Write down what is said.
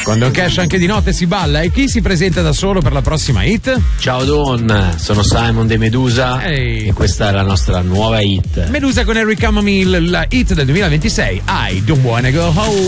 Quando cash anche di notte si balla. E chi si presenta da solo per la prossima hit? Ciao Don, sono Simon De Medusa e questa è la nostra nuova hit. Medusa con Eric Camomile, la hit del 2026, I Don't Wanna Go Home.